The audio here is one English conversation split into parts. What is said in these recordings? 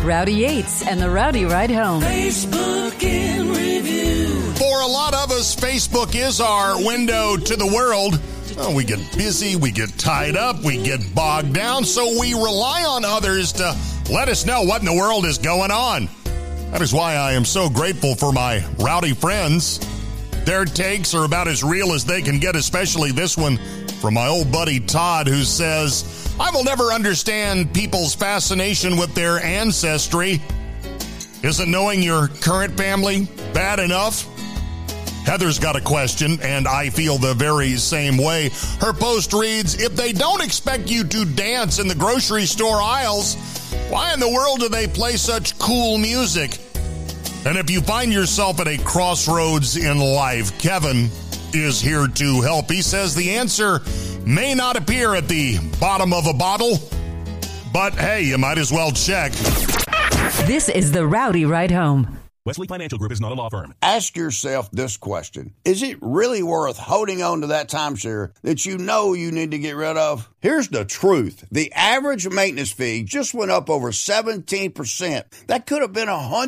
Rowdy Yates and the Rowdy Ride Home. Facebook in review. For a lot of us, Facebook is our window to the world. Oh, we get busy, we get tied up, we get bogged down, so we rely on others to let us know what in the world is going on. That is why I am so grateful for my rowdy friends. Their takes are about as real as they can get, especially this one from my old buddy Todd, who says, I will never understand people's fascination with their ancestry. Isn't knowing your current family bad enough? Heather's got a question, and I feel the very same way. Her post reads, if they don't expect you to dance in the grocery store aisles, why in the world do they play such cool music? And if you find yourself at a crossroads in life, Kevin is here to help. He says the answer may not appear at the bottom of a bottle, but hey, you might as well check. This is the Rowdy Ride Home. Wesley Financial Group is not a law firm. Ask yourself this question. Is it really worth holding on to that timeshare that you know you need to get rid of? Here's the truth. The average maintenance fee just went up over 17%. That could have been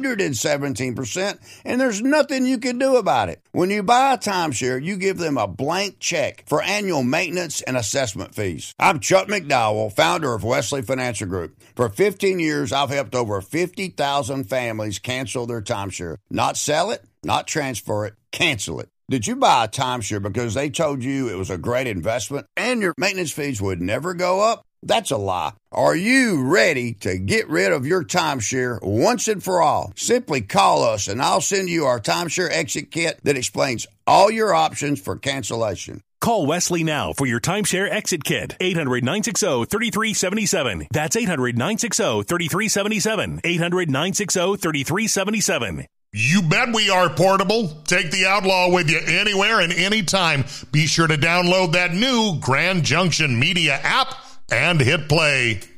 117%, and there's nothing you can do about it. When you buy a timeshare, you give them a blank check for annual maintenance and assessment fees. I'm Chuck McDowell, founder of Wesley Financial Group. For 15 years, I've helped over 50,000 families cancel their timeshare. Not sell it, not transfer it, cancel it. Did you buy a timeshare because they told you it was a great investment and your maintenance fees would never go up? That's a lie. Are you ready to get rid of your timeshare once and for all? Simply call us and I'll send you our timeshare exit kit that explains all your options for cancellation. Call Wesley now for your timeshare exit kit. 800-960-3377. That's 800-960-3377. 800-960-3377. You bet we are portable. Take the Outlaw with you anywhere and anytime. Be sure to download that new Grand Junction Media app and hit play.